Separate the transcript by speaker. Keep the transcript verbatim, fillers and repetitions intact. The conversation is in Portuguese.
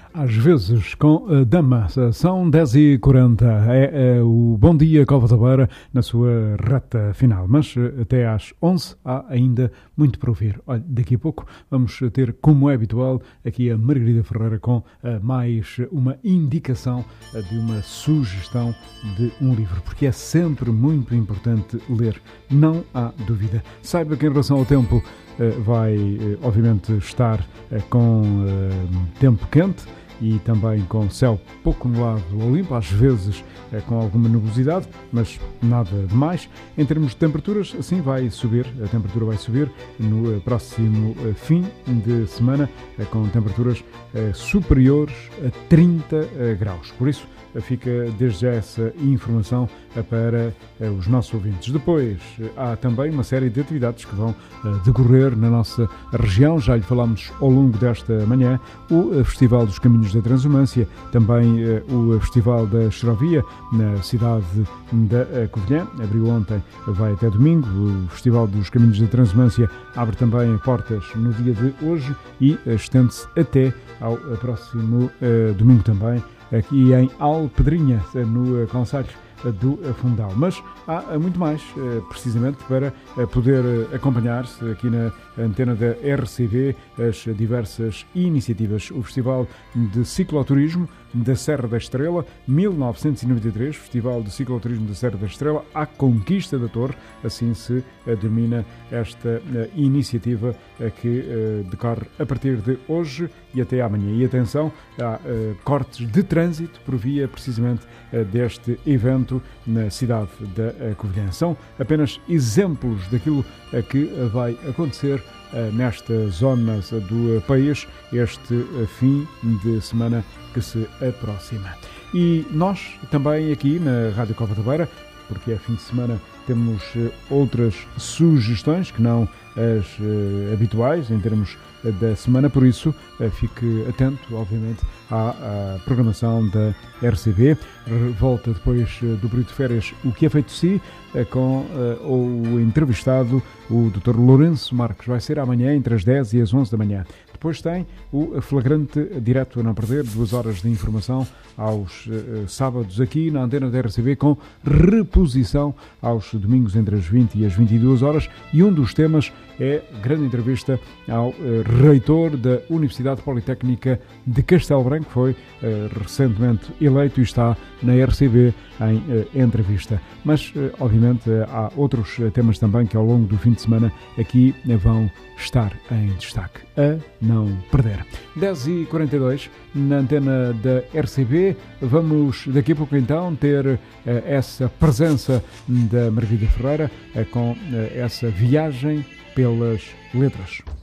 Speaker 1: Às vezes com a dama, são dez e quarenta, é, é o Bom Dia Cova da Beira na sua reta final, mas até às onze há ainda muito para ouvir. Olha, daqui a pouco vamos ter, como é habitual, aqui a Margarida Ferreira com uh, mais uma indicação uh, de uma sugestão de um livro, porque é sempre muito importante ler, não há dúvida. Saiba que em relação ao tempo uh, vai, uh, obviamente, estar uh, com uh, tempo quente, e também com céu pouco nublado ou limpo, às vezes é, com alguma nebulosidade, mas nada demais. Em termos de temperaturas, assim vai subir, a temperatura vai subir no eh, próximo eh, fim de semana, eh, com temperaturas eh, superiores a trinta eh, graus. Por isso, eh, fica desde já essa informação eh, para eh, os nossos ouvintes. Depois, eh, há também uma série de atividades que vão eh, decorrer na nossa região, já lhe falámos ao longo desta manhã, o eh, Festival dos Caminhos da Transumância, também eh, o Festival da Xerovia, na cidade da eh, Covilhã, abriu ontem, vai até domingo. O Festival dos Caminhos da Transumância abre também portas no dia de hoje e eh, estende-se até ao eh, próximo eh, domingo também, aqui em Alpedrinha, no eh, concelho do Fundal. Mas há muito mais, precisamente, para poder acompanhar-se aqui na antena da R C B as diversas iniciativas. O Festival de Cicloturismo da Serra da Estrela, mil novecentos e noventa e três, Festival de Cicloturismo da Serra da Estrela, à Conquista da Torre, assim se denomina esta iniciativa que decorre a partir de hoje e até amanhã. E atenção, há cortes de trânsito por via, precisamente, deste evento na cidade da Covilhã. São apenas exemplos daquilo que vai acontecer nesta zona do país este fim de semana que se aproxima. E nós também aqui na Rádio Cova da Beira, porque é fim de semana, temos outras sugestões que não as uh, habituais em termos uh, da semana, por isso uh, fique atento, obviamente, à, à programação da R C B. Volta depois uh, do período de férias O Que É Feito de Si, uh, com uh, o entrevistado, o doutor Lourenço Marques. Vai ser amanhã entre as dez e as onze da manhã. Depois tem o flagrante direto a não perder, duas horas de informação aos uh, sábados aqui na antena da R C B, com reposição aos domingos entre as vinte e as vinte e duas horas, e um dos temas é grande entrevista ao uh, reitor da Universidade Politécnica de Castelo Branco, que foi uh, recentemente eleito e está na R C B em uh, entrevista. Mas, uh, obviamente, uh, há outros uh, temas também que ao longo do fim de semana aqui uh, vão estar em destaque. A não perder. dez e quarenta e dois, na antena da R C B, vamos daqui a pouco então ter uh, essa presença da Margarida Ferreira uh, com uh, essa viagem pelas letras.